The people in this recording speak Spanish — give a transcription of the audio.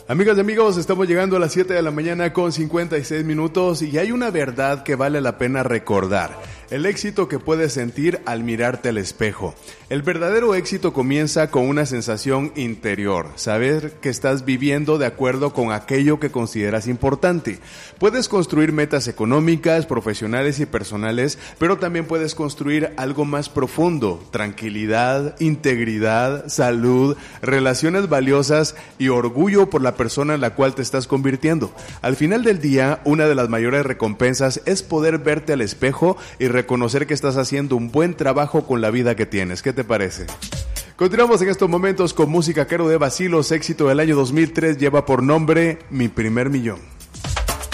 Amigas y amigos, estamos llegando a las 7 de la mañana con 56 minutos y hay una verdad que vale la pena recordar. El éxito que puedes sentir al mirarte al espejo. El verdadero éxito comienza con una sensación interior, saber que estás viviendo de acuerdo con aquello que consideras importante. Puedes construir metas económicas, profesionales y personales, pero también puedes construir algo más profundo: tranquilidad, integridad, salud, relaciones valiosas y orgullo por la persona en la cual te estás convirtiendo. Al final del día, una de las mayores recompensas es poder verte al espejo y reconocer que estás haciendo un buen trabajo con la vida que tienes. ¿Qué te parece? Continuamos en estos momentos con música caro de Bacilos. Éxito del año 2003 lleva por nombre Mi Primer Millón.